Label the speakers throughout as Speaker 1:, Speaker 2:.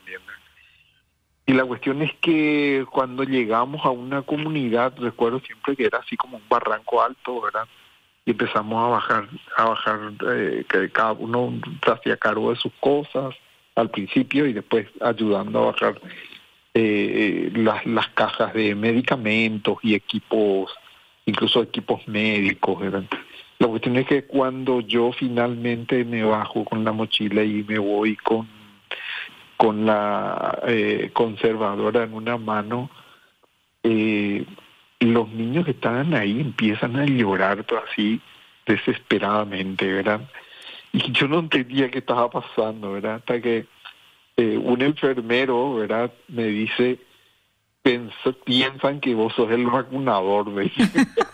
Speaker 1: también. Y la cuestión es que cuando llegamos a una comunidad, recuerdo siempre que era así como un barranco alto, ¿verdad? Y empezamos a bajar, que cada uno se hacía cargo de sus cosas al principio y después ayudando a bajar las cajas de medicamentos y equipos, incluso equipos médicos, ¿verdad? La cuestión es que cuando yo finalmente me bajo con la mochila y me voy con la conservadora en una mano, los niños que estaban ahí empiezan a llorar todo así desesperadamente, ¿verdad? Y yo no entendía qué estaba pasando, ¿verdad? Hasta que un enfermero, ¿verdad?, me dice, piensan que vos sos el vacunador, me dice.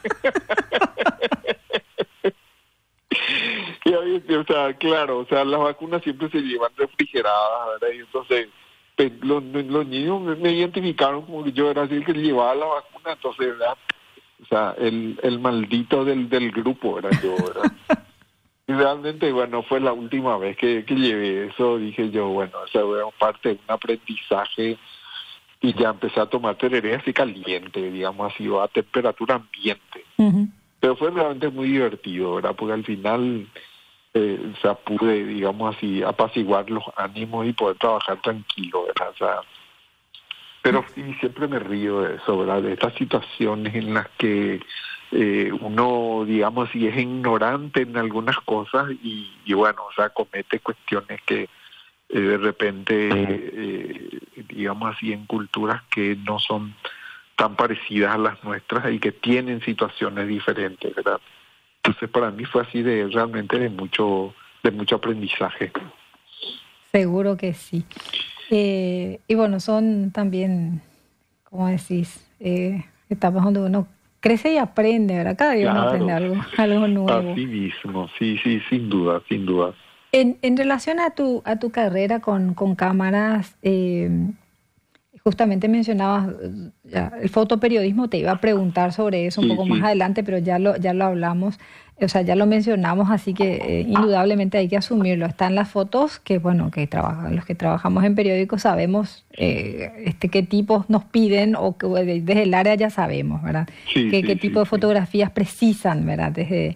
Speaker 1: Y ahí, o sea, claro, o sea, las vacunas siempre se llevan refrigeradas, ¿verdad? Y entonces los niños me identificaron como que yo era así el que llevaba la vacuna, entonces, ¿verdad? O sea, el maldito del grupo era yo, ¿verdad? Y realmente, bueno, fue la última vez que llevé eso, dije yo, bueno, esa era parte de un aprendizaje y ya empecé a tomar tereré así caliente, digamos así, o a temperatura ambiente.
Speaker 2: Uh-huh.
Speaker 1: Pero fue realmente muy divertido, ¿verdad? Porque al final, o sea, pude, digamos así, apaciguar los ánimos y poder trabajar tranquilo, ¿verdad? O sea, pero sí, siempre me río de eso, ¿verdad? De estas situaciones en las que uno, digamos, si es ignorante en algunas cosas y bueno, o sea, comete cuestiones que de repente, digamos así, en culturas que no son tan parecidas a las nuestras y que tienen situaciones diferentes, ¿verdad? Entonces, para mí fue así de realmente de mucho aprendizaje.
Speaker 2: Seguro que sí. Y bueno, son también, como decís, etapas donde uno crece y aprende, ¿verdad? Cada día uno aprende
Speaker 1: Claro,
Speaker 2: algo nuevo.
Speaker 1: así mismo, sí, sí, sin duda, sin duda.
Speaker 2: En relación a tu carrera con cámaras, justamente mencionabas ya, el fotoperiodismo, te iba a preguntar sobre eso un
Speaker 1: Sí,
Speaker 2: poco más
Speaker 1: sí,
Speaker 2: adelante, pero ya lo hablamos, o sea, ya lo mencionamos, así que indudablemente hay que asumirlo. Están las fotos que, bueno, los que trabajamos en periódicos sabemos qué tipos nos piden o que desde el área ya sabemos, ¿verdad?
Speaker 1: sí,
Speaker 2: Qué
Speaker 1: sí,
Speaker 2: tipo
Speaker 1: sí,
Speaker 2: de
Speaker 1: sí.
Speaker 2: fotografías precisan, ¿verdad?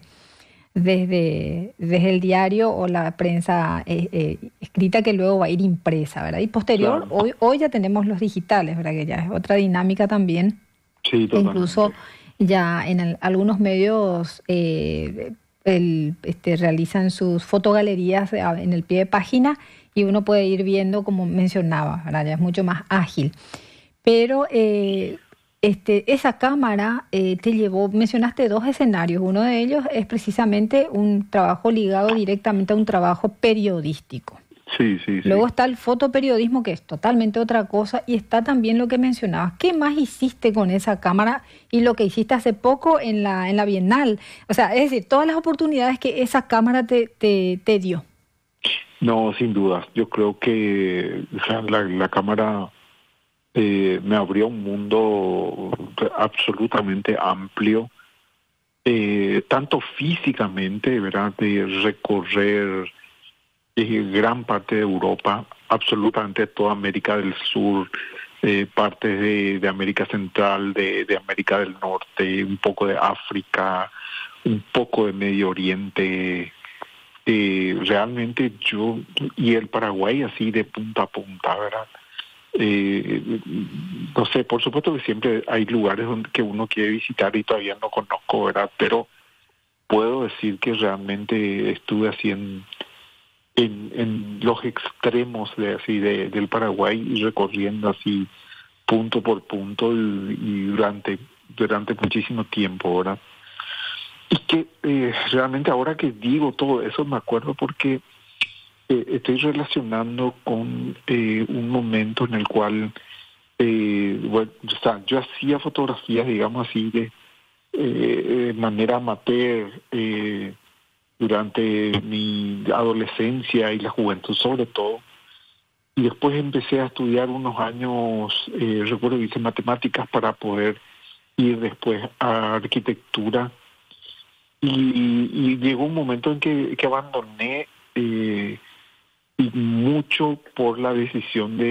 Speaker 2: Desde el diario o la prensa escrita que luego va a ir impresa, ¿verdad? Y posterior,
Speaker 1: Claro,
Speaker 2: hoy ya tenemos los digitales, ¿verdad? Que ya es otra dinámica también.
Speaker 1: sí,
Speaker 2: E incluso
Speaker 1: totalmente.
Speaker 2: ya en algunos medios realizan sus fotogalerías en el pie de página y uno puede ir viendo, como mencionaba, ¿verdad? Ya es mucho más ágil. Pero esa cámara te llevó, mencionaste dos escenarios. Uno de ellos es precisamente un trabajo ligado directamente a un trabajo periodístico.
Speaker 1: Sí, sí,
Speaker 2: Luego
Speaker 1: sí.
Speaker 2: está el fotoperiodismo, que es totalmente otra cosa, y está también lo que mencionabas. ¿Qué más hiciste con esa cámara y lo que hiciste hace poco en la Bienal? O sea, es decir, todas las oportunidades que esa cámara te dio.
Speaker 1: No, sin duda. Yo creo que o sea, la cámara me abrió un mundo absolutamente amplio, tanto físicamente, ¿verdad? De recorrer gran parte de Europa, absolutamente toda América del Sur, partes de América Central, de América del Norte, un poco de África, un poco de Medio Oriente. Realmente yo, y el Paraguay así de punta a punta, ¿verdad? No sé, por supuesto que siempre hay lugares donde que uno quiere visitar y todavía no conozco, ¿verdad? Pero puedo decir que realmente estuve así en los extremos del Paraguay y recorriendo así punto por punto y durante muchísimo tiempo, ¿verdad? Y que realmente ahora que digo todo eso me acuerdo porque estoy relacionando con un momento en el cual bueno, o sea, yo hacía fotografías, digamos así, de manera amateur durante mi adolescencia y la juventud sobre todo. Y después empecé a estudiar unos años, recuerdo que hice matemáticas para poder ir después a arquitectura. Y llegó un momento en que abandoné y mucho por la decisión de